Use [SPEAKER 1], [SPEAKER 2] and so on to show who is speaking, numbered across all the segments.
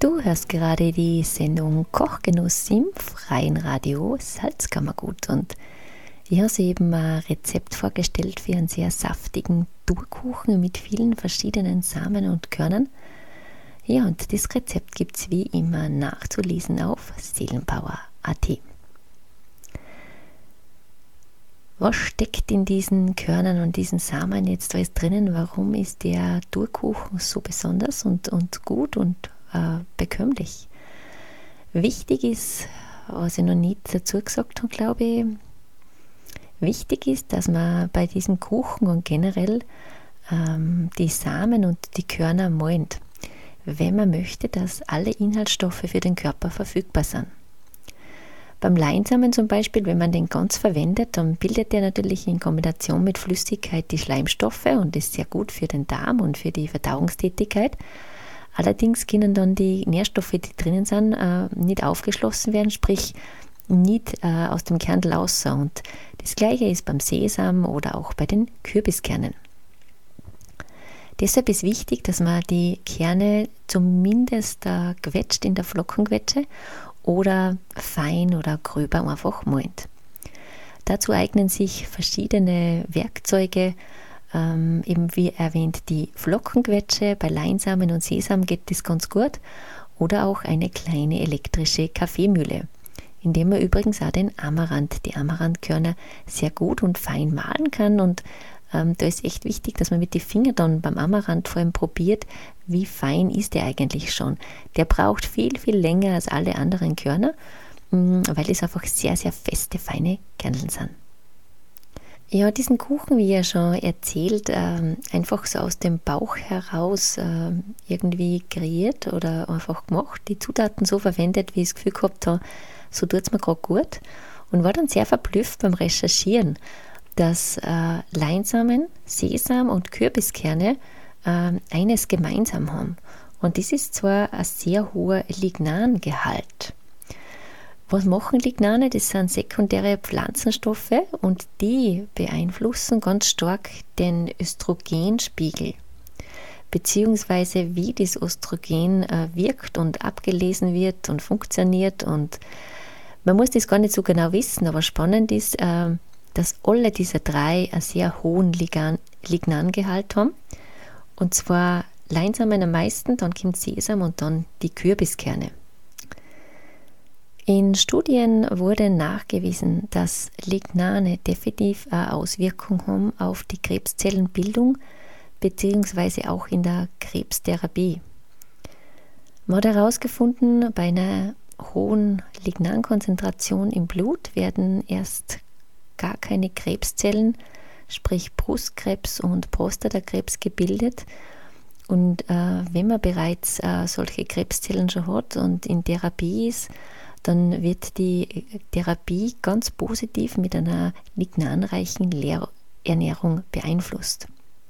[SPEAKER 1] Du hörst gerade die Sendung Kochgenuss im freien Radio Salzkammergut und ich habe eben ein Rezept vorgestellt für einen sehr saftigen Durkuchen mit vielen verschiedenen Samen und Körnern. Ja, und das Rezept gibt es wie immer nachzulesen auf seelenpower.at. Was steckt in diesen Körnern und diesen Samen jetzt alles drinnen? Warum ist der Durkuchen so besonders und gut und bekömmlich? Wichtig ist, was ich noch nicht dazu gesagt habe, glaube ich, wichtig ist, dass man bei diesem Kuchen und generell die Samen und die Körner mahlt, wenn man möchte, dass alle Inhaltsstoffe für den Körper verfügbar sind. Beim Leinsamen zum Beispiel, wenn man den ganz verwendet, dann bildet der natürlich in Kombination mit Flüssigkeit die Schleimstoffe und ist sehr gut für den Darm und für die Verdauungstätigkeit. Allerdings können dann die Nährstoffe, die drinnen sind, nicht aufgeschlossen werden, sprich nicht aus dem Kernel raus. Und das Gleiche ist beim Sesam oder auch bei den Kürbiskernen. Deshalb ist wichtig, dass man die Kerne zumindest quetscht in der Flockenquetsche oder fein oder gröber einfach mahlt. Dazu eignen sich verschiedene Werkzeuge, eben wie erwähnt die Flockenquetsche, bei Leinsamen und Sesam geht das ganz gut, oder auch eine kleine elektrische Kaffeemühle, in der man übrigens auch die Amaranthkörner sehr gut und fein mahlen kann. Und da ist echt wichtig, dass man mit den Fingern dann beim Amaranth vor allem probiert, wie fein ist der eigentlich schon. Der braucht viel, viel länger als alle anderen Körner, weil es einfach sehr, sehr feste, feine Kerneln sind. Ja, diesen Kuchen, wie ja schon erzählt, einfach so aus dem Bauch heraus irgendwie kreiert oder einfach gemacht, die Zutaten so verwendet, wie ich das Gefühl gehabt habe, so tut es mir gerade gut, und war dann sehr verblüfft beim Recherchieren, dass Leinsamen, Sesam und Kürbiskerne eines gemeinsam haben. Und das ist zwar ein sehr hoher Lignangehalt. Was machen Lignane? Das sind sekundäre Pflanzenstoffe und die beeinflussen ganz stark den Östrogenspiegel, beziehungsweise wie das Östrogen wirkt und abgelesen wird und funktioniert. Und man muss das gar nicht so genau wissen, aber spannend ist, dass alle diese drei einen sehr hohen Lignangehalt haben. Und zwar Leinsamen am meisten, dann kommt Sesam und dann die Kürbiskerne. In Studien wurde nachgewiesen, dass Lignane definitiv eine Auswirkung haben auf die Krebszellenbildung beziehungsweise auch in der Krebstherapie. Man hat herausgefunden, bei einer hohen Lignankonzentration im Blut werden erst gar keine Krebszellen, sprich Brustkrebs und Prostatakrebs gebildet. Und wenn man bereits solche Krebszellen schon hat und in Therapie ist, dann wird die Therapie ganz positiv mit einer lignanreichen Ernährung beeinflusst.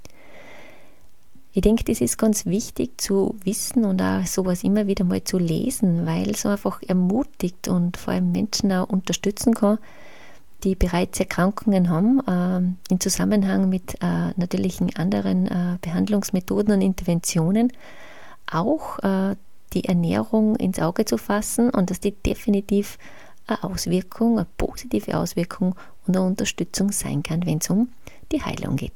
[SPEAKER 1] Ich denke, das ist ganz wichtig zu wissen und auch sowas immer wieder mal zu lesen, weil es einfach ermutigt und vor allem Menschen auch unterstützen kann, die bereits Erkrankungen haben, im Zusammenhang mit natürlichen anderen Behandlungsmethoden und Interventionen auch die Ernährung ins Auge zu fassen und dass die definitiv eine positive Auswirkung und eine Unterstützung sein kann, wenn es um die Heilung geht.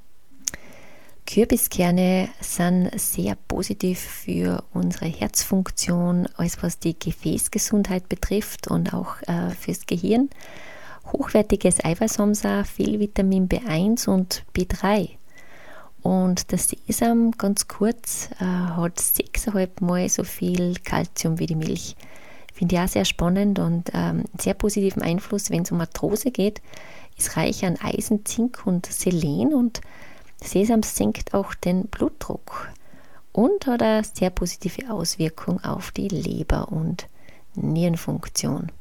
[SPEAKER 1] Kürbiskerne sind sehr positiv für unsere Herzfunktion, alles was die Gefäßgesundheit betrifft und auch fürs Gehirn. Hochwertiges Eiweiß haben sie auch, viel Vitamin B1 und B3. Und der Sesam, ganz kurz, hat 6,5 Mal so viel Kalzium wie die Milch. Finde ich auch sehr spannend und sehr positiven Einfluss, wenn es um Arthrose geht. Ist reich an Eisen, Zink und Selen und Sesam senkt auch den Blutdruck und hat eine sehr positive Auswirkung auf die Leber- und Nierenfunktion.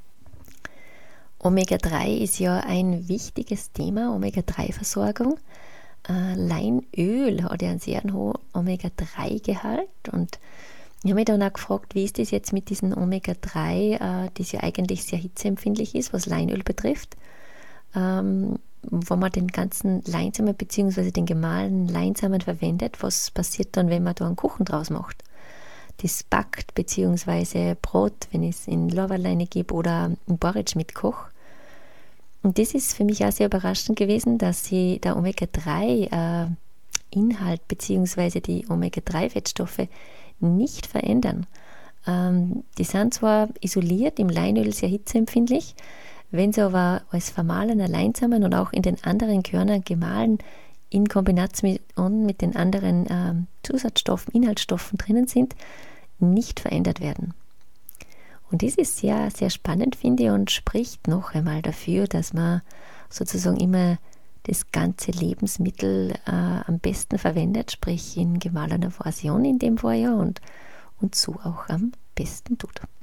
[SPEAKER 1] Omega-3 ist ja ein wichtiges Thema, Omega-3-Versorgung. Leinöl hat ja einen sehr hohen Omega-3-Gehalt und ich habe mich dann auch gefragt, wie ist das jetzt mit diesem Omega-3, das ja eigentlich sehr hitzeempfindlich ist, was Leinöl betrifft. Wenn man den ganzen Leinsamen bzw. den gemahlenen Leinsamen verwendet, was passiert dann, wenn man da einen Kuchen draus macht? das backt, beziehungsweise Brot, wenn ich es in Lorbeerleine gebe oder in Porridge mitkoche. Und das ist für mich auch sehr überraschend gewesen, dass sie der Omega-3-Inhalt beziehungsweise die Omega-3-Fettstoffe nicht verändern. Die sind zwar isoliert im Leinöl sehr hitzeempfindlich, wenn sie aber als vermahlener Leinsamen und auch in den anderen Körnern gemahlen in Kombination mit den anderen Zusatzstoffen, Inhaltsstoffen drinnen sind, nicht verändert werden. Und das ist sehr, sehr spannend, finde ich, und spricht noch einmal dafür, dass man sozusagen immer das ganze Lebensmittel am besten verwendet, sprich in gemahlener Version in dem Fall ja, und so auch am besten tut.